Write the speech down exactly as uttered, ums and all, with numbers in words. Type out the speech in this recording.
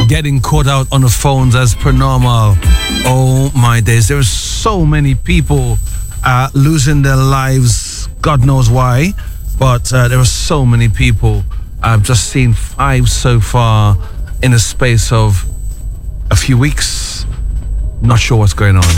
getting caught out on the phones as per normal. Oh my days, there are so many people uh, losing their lives, God knows why, but uh, there are so many people. I've just seen five so far in a space of a few weeks. Not sure what's going on.